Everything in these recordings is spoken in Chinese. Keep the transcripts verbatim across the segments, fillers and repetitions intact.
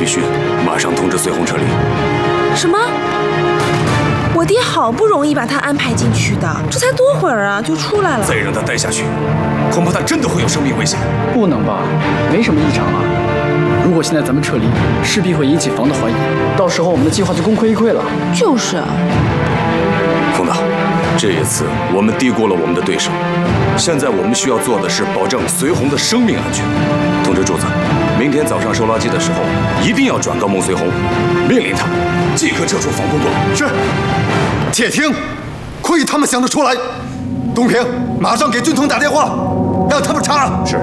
必须马上通知随红撤离。 什么？我爹好不容易把他安排进去的，这才多会儿啊就出来了。 再让他待下去，恐怕他真的会有生命危险。 不能吧？没什么异常啊。如果现在咱们撤离，势必会引起房的怀疑，到时候我们的计划就功亏一篑了。 就是啊。 冯导，这一次我们低估了我们的对手，现在我们需要做的是保证随红的生命安全。通知柱子，明天早上收垃圾的时候一定要转告孟随红，命令他即刻撤出防空洞。 是。且听，亏他们想得出来！东平，马上给军统打电话，让他们查。 是。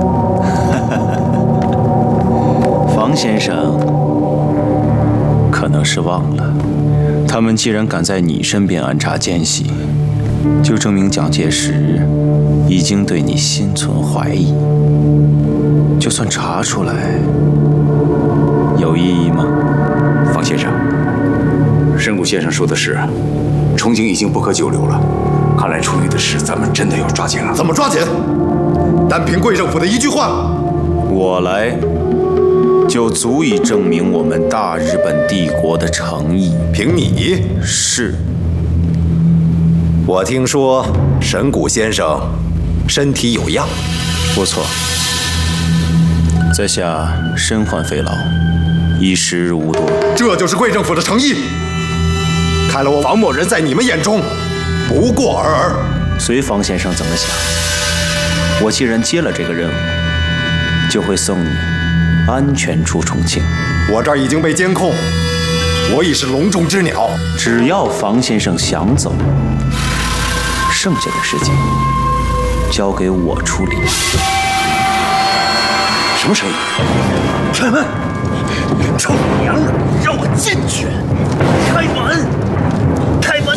房先生可能是忘了，他们既然敢在你身边安插奸细，就证明蒋介石已经对你心存怀疑。就算查出来，有意义吗？ 房先生，申谷先生说的是，重庆已经不可久留了，看来处理的事咱们真的要抓紧了。 怎么抓紧？单凭贵政府的一句话， 我来就足以证明我们大日本帝国的诚意。 凭你？ 是。 我听说神谷先生身体有恙。 不错，在下身患肺痨，已时日无多。 这就是贵政府的诚意。看来我王某人在你们眼中不过尔尔。 随房先生怎么想？我既然接了这个任务，就会送你安全出重庆。 我这儿已经被监控，我已是笼中之鸟。 只要房先生想走，剩下的事情交给我处理。 什么声音？ 开门！臭娘们，让我进去！开门！开门！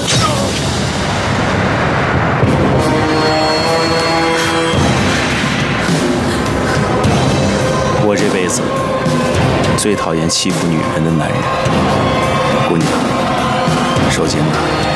我这辈子最讨厌欺负女人的男人。姑娘，受惊了。